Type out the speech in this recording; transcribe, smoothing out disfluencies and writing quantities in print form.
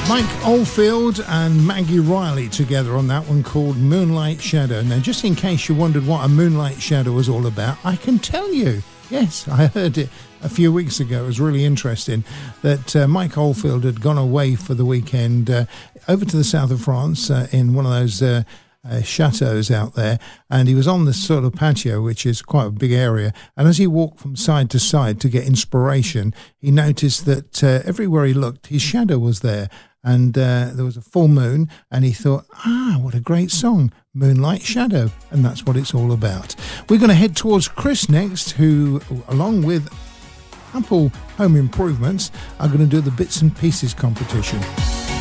Mike Oldfield and Maggie Riley together on that one called Moonlight Shadow. Now, just in case you wondered what a Moonlight Shadow was all about, I can tell you. Yes, I heard it a few weeks ago. It was really interesting that Mike Oldfield had gone away for the weekend over to the south of France in one of those chateaus out there, and he was on this sort of patio, which is quite a big area, and as he walked from side to side to get inspiration, he noticed that everywhere he looked, his shadow was there. And there was a full moon, and he thought, what a great song, Moonlight Shadow. And that's what it's all about. We're going to head towards Chris next, who, along with Apple Home Improvements, are going to do the Bits and Pieces competition.